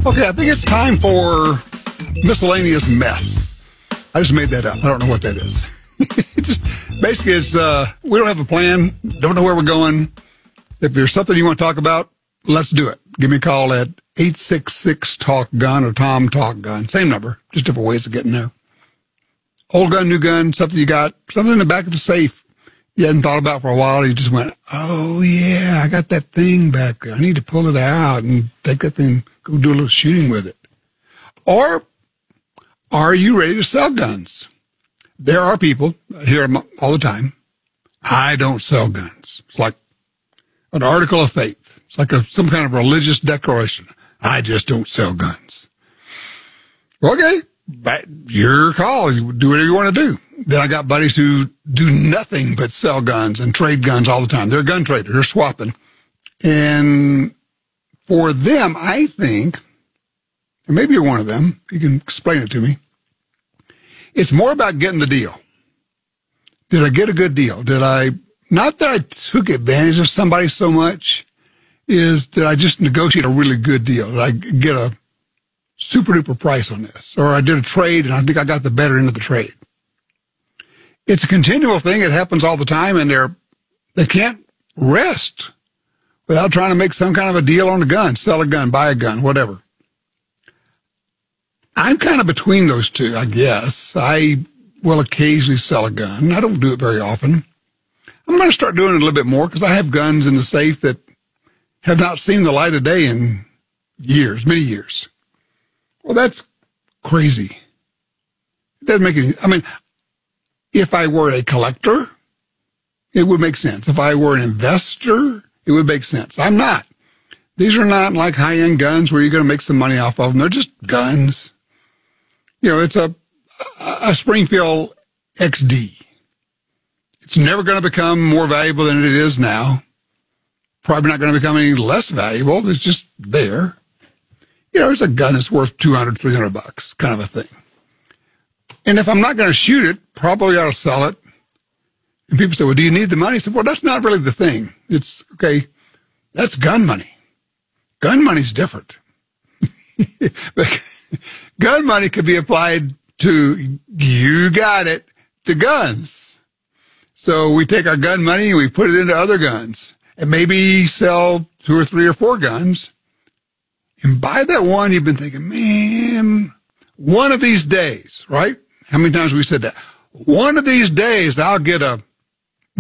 Okay, I think it's time for miscellaneous mess. I just made that up. I don't know what that is. Just basically, it's we don't have a plan, don't know where we're going. If there's something you want to talk about, let's do it. Give me a call at 866-TALK-GUN or Tom Talk Gun. Same number, just different ways of getting there. Old gun, new gun, something you got, something in the back of the safe you hadn't thought about for a while. You just went, oh, yeah, I got that thing back there. I need to pull it out and take that thing, go do a little shooting with it. Or are you ready to sell guns? There are people, I hear them all the time, I don't sell guns. It's like an article of faith. It's like some kind of religious declaration. I just don't sell guns. Okay, your call. You do whatever you want to do. Then I got buddies who do nothing but sell guns and trade guns all the time. They're gun traders. They're swapping. And for them, I think, and maybe you're one of them, you can explain it to me, it's more about getting the deal. Did I get a good deal? Not that I took advantage of somebody so much, did I just negotiate a really good deal? Did I get a super duper price on this? Or I did a trade and I think I got the better end of the trade. It's a continual thing. It happens all the time, and they can't rest without trying to make some kind of a deal on a gun, sell a gun, buy a gun, whatever. I'm kind of between those two, I guess. I will occasionally sell a gun. I don't do it very often. I'm going to start doing it a little bit more because I have guns in the safe that have not seen the light of day in years, many years. Well, that's crazy. It doesn't make any, if I were a collector, it would make sense. If I were an investor, it would make sense. I'm not. These are not like high-end guns where you're going to make some money off of them. They're just guns. It's a Springfield XD. It's never going to become more valuable than it is now. Probably not going to become any less valuable. It's just there. It's a gun that's worth $200, $300, kind of a thing. And if I'm not going to shoot it, probably ought to sell it. And people say, well, do you need the money? I said, well, that's not really the thing. It's, okay, that's gun money. Gun money's different. Gun money could be applied to, you got it, to guns. So we take our gun money and we put it into other guns and maybe sell 2 or 3 or 4 guns. And by that one, you've been thinking, man, one of these days, right? How many times have we said that? One of these days, I'll get a